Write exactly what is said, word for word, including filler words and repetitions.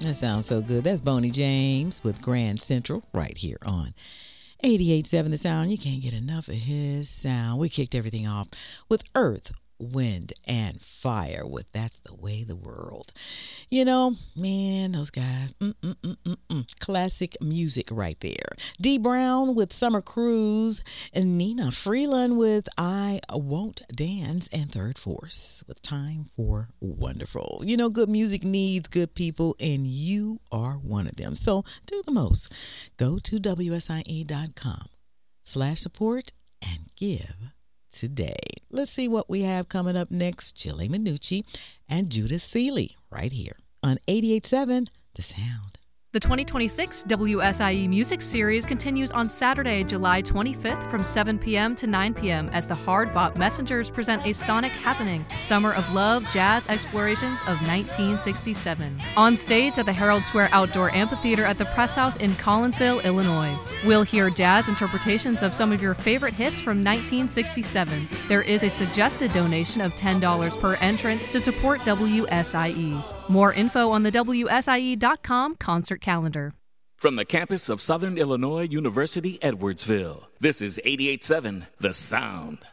That sounds so good. That's Boney James with Grand Central right here on eighty-eight point seven The Sound. You can't get enough of his sound. We kicked everything off with Earth, Wind, and Fire with That's the Way the World. You know, man, those guys, mm-mm-mm-mm-mm. Classic music right there. Dee Brown with Summer Cruise, and Nina Freeland with I Won't Dance, and Third Force with Time for Wonderful. You know, good music needs good people, and you are one of them. So do the most. Go to W S I E dot com slash support and give today. Let's see what we have coming up next. Chile Minucci and Judith Seeley right here on eighty-eight point seven The Sound. The twenty twenty-six W S I E Music Series continues on Saturday, July twenty-fifth from seven p.m. to nine p.m. as the Hard Bop Messengers present a sonic happening, Summer of Love Jazz Explorations of nineteen sixty-seven. On stage at the Herald Square Outdoor Amphitheater at the Press House in Collinsville, Illinois. We'll hear jazz interpretations of some of your favorite hits from nineteen sixty-seven. There is a suggested donation of ten dollars per entrant to support W S I E. More info on the W S I E dot com concert calendar. From the campus of Southern Illinois University, Edwardsville, this is eighty-eight point seven The Sound.